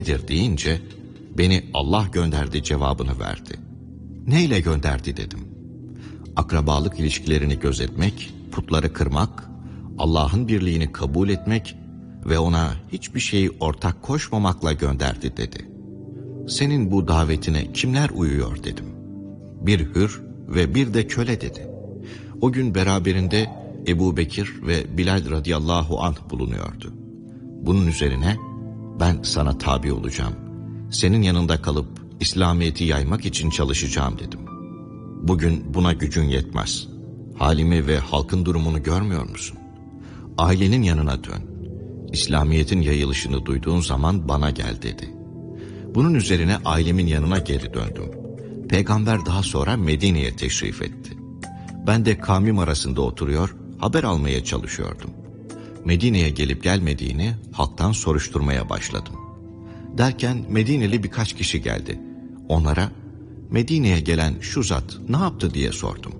nedir deyince beni Allah gönderdi cevabını verdi. Neyle gönderdi dedim. Akrabalık ilişkilerini gözetmek, putları kırmak, Allah'ın birliğini kabul etmek ve ona hiçbir şeyi ortak koşmamakla gönderdi dedi. Senin bu davetine kimler uyuyor dedim. Bir hür ve bir de köle dedi. O gün beraberinde Ebu Bekir ve Bilal radıyallahu anh bulunuyordu. Bunun üzerine ben sana tabi olacağım. Senin yanında kalıp İslamiyet'i yaymak için çalışacağım dedim. Bugün buna gücün yetmez. Halimi ve halkın durumunu görmüyor musun? Ailenin yanına dön. İslamiyet'in yayılışını duyduğun zaman bana gel dedi. Bunun üzerine ailemin yanına geri döndüm. Peygamber daha sonra Medine'ye teşrif etti. Ben de kavmim arasında oturuyor, haber almaya çalışıyordum. Medine'ye gelip gelmediğini halktan soruşturmaya başladım. Derken Medineli birkaç kişi geldi. Onlara Medine'ye gelen şu zat ne yaptı diye sordum.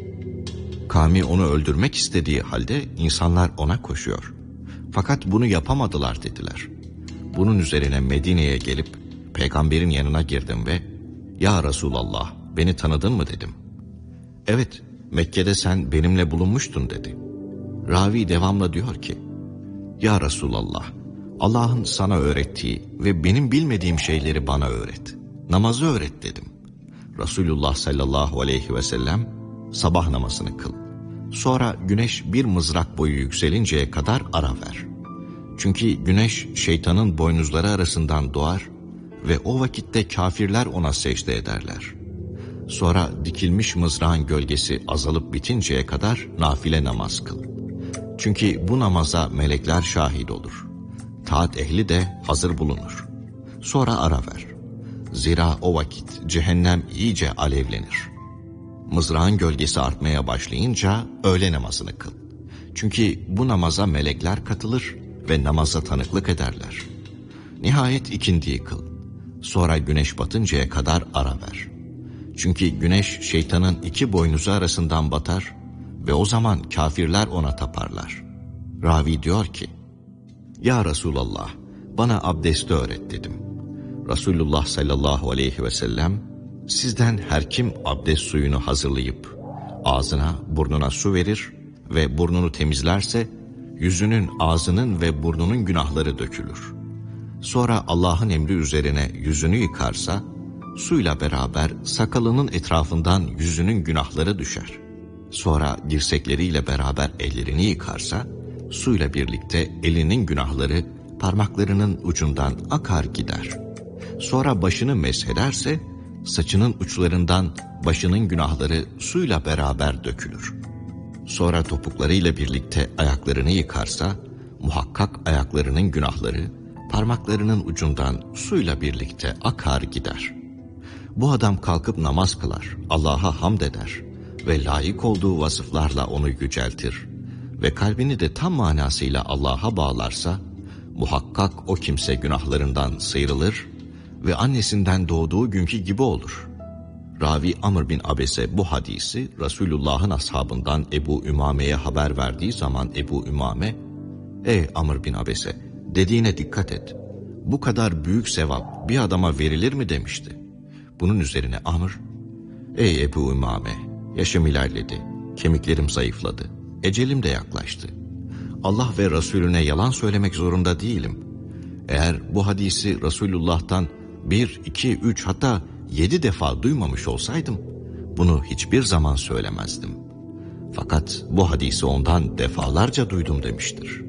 Kavmi onu öldürmek istediği halde insanlar ona koşuyor. Fakat bunu yapamadılar dediler. Bunun üzerine Medine'ye gelip peygamberin yanına girdim ve "Ya Resulallah, beni tanıdın mı?" dedim. "Evet, Mekke'de sen benimle bulunmuştun" dedi. Ravi devamla diyor ki, "Ya Resulallah, Allah'ın sana öğrettiği ve benim bilmediğim şeyleri bana öğret. Namazı öğret" dedim. Resulullah sallallahu aleyhi ve sellem, "Sabah namazını kıl. Sonra güneş bir mızrak boyu yükselinceye kadar ara ver. Çünkü güneş şeytanın boynuzları arasından doğar ve o vakitte kafirler ona secde ederler. Sonra dikilmiş mızrağın gölgesi azalıp bitinceye kadar nafile namaz kıl. Çünkü bu namaza melekler şahit olur. Taat ehli de hazır bulunur. Sonra ara ver. Zira o vakit cehennem iyice alevlenir. Mızrağın gölgesi artmaya başlayınca öğle namazını kıl. Çünkü bu namaza melekler katılır ve namaza tanıklık ederler. Nihayet ikindiyi kıl. Sonra güneş batıncaya kadar ara ver. Çünkü güneş şeytanın iki boynuzu arasından batar ve o zaman kafirler ona taparlar." Ravi diyor ki, "Ya Resulallah, bana abdesti öğret" dedim. Resulullah sallallahu aleyhi ve sellem, "Sizden her kim abdest suyunu hazırlayıp ağzına, burnuna su verir ve burnunu temizlerse, yüzünün, ağzının ve burnunun günahları dökülür. Sonra Allah'ın emri üzerine yüzünü yıkarsa, suyla beraber sakalının etrafından yüzünün günahları düşer. Sonra dirsekleriyle beraber ellerini yıkarsa, suyla birlikte elinin günahları parmaklarının ucundan akar gider. Sonra başını meshederse, saçının uçlarından başının günahları suyla beraber dökülür. Sonra topuklarıyla birlikte ayaklarını yıkarsa, muhakkak ayaklarının günahları parmaklarının ucundan suyla birlikte akar gider. Bu adam kalkıp namaz kılar, Allah'a hamd eder ve layık olduğu vasıflarla onu yüceltir ve kalbini de tam manasıyla Allah'a bağlarsa, muhakkak o kimse günahlarından sıyrılır ve annesinden doğduğu günkü gibi olur." Ravi Amr bin Abese bu hadisi Resulullah'ın ashabından Ebu Ümame'ye haber verdiği zaman Ebu Ümame, "Ey Amr bin Abese, dediğine dikkat et. Bu kadar büyük sevap bir adama verilir mi?" demişti. Bunun üzerine Amr, "Ey Ebu Ümame, yaşım ilerledi, kemiklerim zayıfladı, ecelim de yaklaştı. Allah ve Resulüne yalan söylemek zorunda değilim. Eğer bu hadisi Resulullah'tan 1, 2, 3 hatta 7 defa duymamış olsaydım, bunu hiçbir zaman söylemezdim. Fakat bu hadisi ondan defalarca duydum" demiştir.